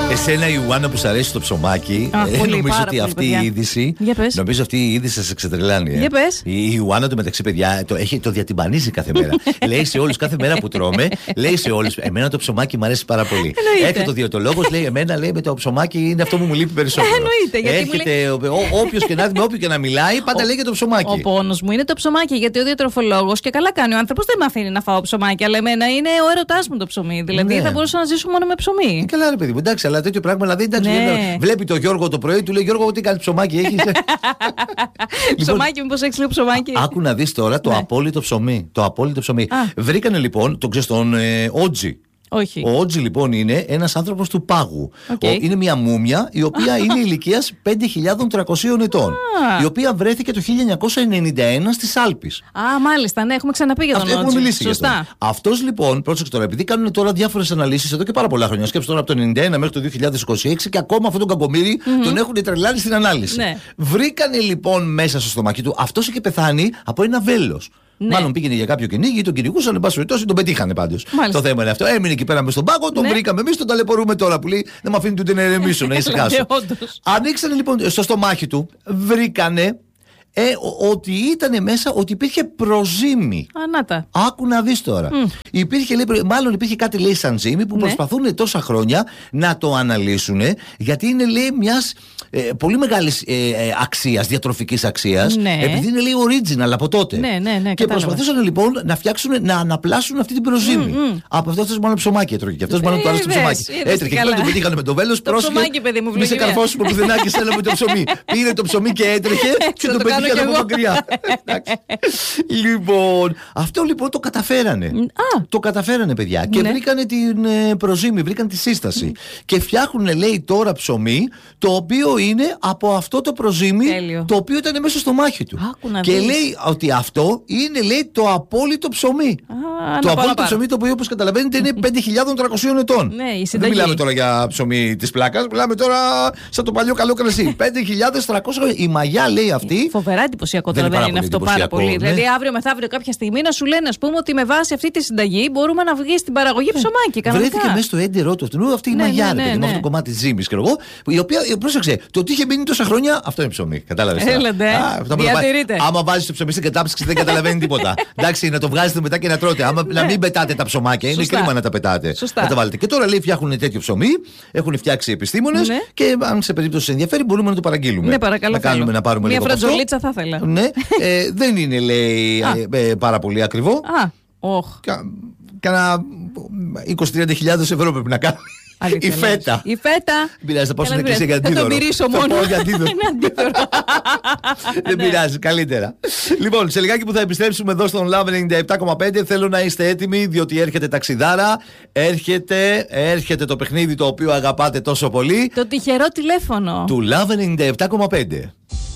Εσένα, Ιουάννα, που σ' αρέσει το ψωμάκι, νομίζω ότι αυτή η είδηση. Νομίζω αυτή η είδηση σας εξετρελάνει. Για πες. Η Ιουάννα, το μεταξύ, παιδιά, το διατυμπανίζει κάθε μέρα. Λέει σε όλους, κάθε μέρα που τρώμε, λέει σε όλους, εμένα το ψωμάκι μου αρέσει πάρα πολύ. Έρχεται ο διαιτολόγος, λέει, εμένα λέει με το ψωμάκι είναι αυτό που μου λείπει περισσότερο. Έρχεται όποιος και να δει, με όποιον και να μιλάει, πάντα λέει για το ψωμάκι. Ο πόνος μου είναι το ψωμάκι, γιατί ο διατροφολόγος, και καλά κάνει ο άνθρωπος, δεν με αφήνει να φάω ψωμάκι, αλλά εμένα είναι ο έρωτάς μου το ψωμί. Δηλαδή θα μπορούσα να ζήσω μόνο με ψωμί. Καλά, ρε παιδί μου, εντάξει, αλλά τέτοιο πράγμα, δηλαδή εντάξει. Βλέπει το Γιώργο το πρωί, του λέει Γιώργο, τι κάνει ψωμάκι έχεις? Ψωμάκι, μήπως έχεις λίγο ψωμάκι? Άκου να δεις τώρα το απόλυτο ψωμί. Το απόλυτο ψωμί. Βρήκανε λοιπόν, τον ξέρεις τον Ότζι. Όχι. Ο Ότζι λοιπόν είναι ένας άνθρωπος του πάγου. Είναι μια μούμια η οποία είναι ηλικίας 5.300 ετών. Η οποία βρέθηκε το 1991 στις Άλπεις. Μάλιστα, ναι, έχουμε ξαναπεί για τον Ότζι. Έχουμε μιλήσει. Σωστά. Αυτός λοιπόν, πρόσεξε τώρα, επειδή κάνουν τώρα διάφορες αναλύσεις εδώ και πάρα πολλά χρόνια. Σκέψτε τώρα από το 1991 μέχρι το 2026 και ακόμα αυτόν τον κακομοίρη τον έχουν τρελάνει στην ανάλυση. Ναι. Βρήκανε λοιπόν μέσα στο στομάχι του, αυτός είχε πεθάνει από ένα βέλος. Ναι. Μάλλον πήγαινε για κάποιο κυνήγι, τον κυνηγούσαν, εν πάση περιπτώσει, τον πετύχανε πάντως. Το θέμα είναι αυτό. Έμεινε εκεί πέρα μες στον πάγο, τον βρήκαμε εμείς, τον ταλαιπωρούμε τώρα που λέει δεν με αφήνει ούτε να ηρεμήσω, να ησυχάσω. Ανοίξανε λοιπόν στο στομάχι του, βρήκανε ότι ήταν μέσα, ότι υπήρχε προζύμι. Ανάτα. Άκου να δεις τώρα. Μάλλον υπήρχε κάτι, λέει, σαν ζύμι που προσπαθούν τόσα χρόνια να το αναλύσουν, γιατί είναι, λέει, μιας πολύ μεγάλης αξίας, διατροφικής αξίας, επειδή είναι, λέει, original από τότε. Ναι, και προσπαθούσαν λοιπόν να φτιάξουν, να αναπλάσουν αυτή την προζύμι. Από αυτό μάλλον ψωμάκι έτρωγε. Και αυτό μάλλον του άρεσε το ψωμάκι. Έτρεχε και τον πετύχανε με το βέλος. Πρόσεχε. Μη σε καρφώσουμε πουθενά και στέλναμε με το ψωμί. Πήρε το ψωμί και έτρεχε και τον πετύχανε από μακριά. Λοιπόν, αυτό λοιπόν το καταφέρανε. Το καταφέρανε, παιδιά. Και βρήκανε την προζύμι, βρήκαν τη σύσταση. Και φτιάχνουν, λέει, τώρα ψωμί, το οποίο είναι από αυτό το προζύμι, το οποίο ήταν μέσα στο μάχη του. Και λέει ότι αυτό είναι, λέει, το απόλυτο ψωμί. Το απόλυτο ψωμί, το οποίο, όπως καταλαβαίνετε, είναι 5.300 ετών. Δεν μιλάμε τώρα για ψωμί της πλάκας, μιλάμε τώρα σαν το παλιό καλό κρασί. 5.300. Η μαγιά, λέει, αυτή. Φοβερά εντυπωσιακό τώρα, δεν είναι αυτό πάρα πολύ? Δηλαδή, αύριο μεθαύριο κάποια στιγμή να σου λένε, ας πούμε, ότι με βάση αυτή τη συνταγή μπορούμε να βγει στην παραγωγή ψωμάκι. Βρέθηκε μέσα στο έντερό του αυτού αυτή η μαγιά, με αυτό το κομμάτι της ζύμης, ξέρω εγώ, η οποία, πρόσεξε, το ότι είχε μείνει τόσα χρόνια, αυτό είναι ψωμί. Κατάλαβες? Διατηρείται. Άμα βάζεις το ψωμί στην κατάψυξη δεν καταλαβαίνει τίποτα. Εντάξει, να το βγάζετε μετά και να τρώτε. Να μην πετάτε τα ψωμάκια, είναι κρίμα να τα πετάτε. Να τα βάλετε. Και τώρα, λέει, φτιάχνουν τέτοιο ψωμί, έχουν φτιάξει επιστήμονες και αν σε περίπτωση σε ενδιαφέρει μπορούμε να το παραγγείλουμε. Ναι, παρακαλώ. Να πάρουμε μια φρατζολίτσα θα ήθελα. Ναι, δεν είναι, λέει, πάρα πολύ ακριβό. Κάνα 20-30 ευρώ πρέπει να κάνει. Η φέτα. Η φέτα. Δεν πειράζει, θα πάω στην εκκλησία για αντίδωρο. Θα το μυρίσω μόνο. Δεν πειράζει, καλύτερα. Λοιπόν, σε λιγάκι που θα επιστρέψουμε εδώ στον Love 97,5, θέλω να είστε έτοιμοι, διότι έρχεται ταξιδάρα. Έρχεται το παιχνίδι το οποίο αγαπάτε τόσο πολύ. Το τυχερό τηλέφωνο του Love 97,5.